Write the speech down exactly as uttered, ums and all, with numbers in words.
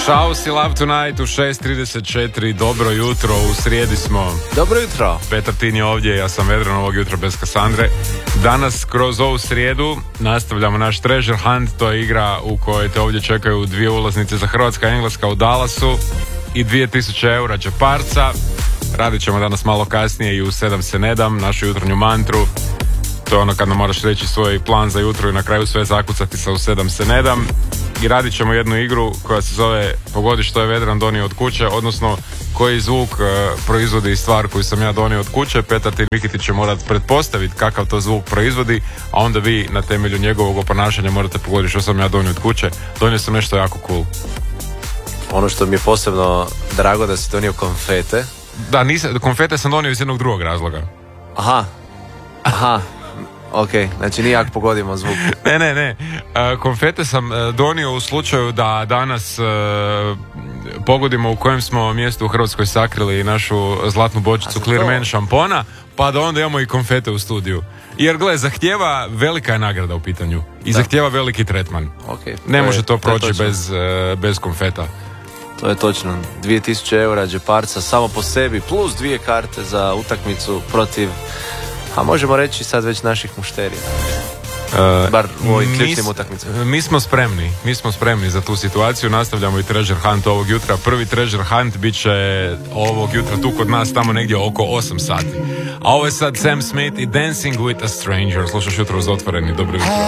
Sauce i Love Tonight u šest trideset četiri. Dobro jutro, u srijedi smo. Dobro jutro. Petar Tin je ovdje, ja sam Vedran, ovog jutra bez Kasandre. Danas kroz ovu srijedu nastavljamo naš Treasure Hunt. To je igra u kojoj te ovdje čekaju dvije ulaznice za Hrvatska i Engleska u Dallasu i dvije tisuće eura džeparca. Radit ćemo danas malo kasnije i u sedam se ne dam, našu jutarnju mantru. To je ono kad nam moraš reći svoj plan za jutro i na kraju sve zakucati sa u sedam se ne dam. I radit ćemo jednu igru koja se zove Pogodi što je Vedran donio od kuće, odnosno koji zvuk e, proizvodi stvar koju sam ja donio od kuće. Petar Tin Mikitić će morat pretpostaviti kakav to zvuk proizvodi, a onda vi na temelju njegovog ponašanja morate pogoditi što sam ja donio od kuće. Donio sam nešto jako cool. Ono što mi je posebno drago da si donio konfete. Da, nisam, konfete sam donio iz jednog drugog razloga. Aha, aha. Ok, znači nije ako pogodimo zvuk. Ne, ne, ne. Uh, konfete sam uh, donio u slučaju da danas uh, pogodimo u kojem smo mjestu u Hrvatskoj sakrili našu zlatnu bočicu Clearman šampona, pa da onda imamo i konfete u studiju. Jer gle, zahtijeva, velika je nagrada u pitanju i da. zahtijeva veliki tretman. Okay, ne to može je, to proći to bez, uh, bez konfeta. To je točno. dvije tisuće eura džeparca samo po sebi, plus dvije karte za utakmicu protiv, a možemo reći sad već naših mušterija. Uh, Bar u ovim ključnim utakmicama. Mi smo spremni, mi smo spremni za tu situaciju. Nastavljamo i Treasure Hunt ovog jutra. Prvi Treasure Hunt bit će ovog jutra tu kod nas tamo negdje oko osam sati. A ovo je sad Sam Smith i Dancing with a Stranger. Slušaš jutro uz otvoreni. Dobro jutro.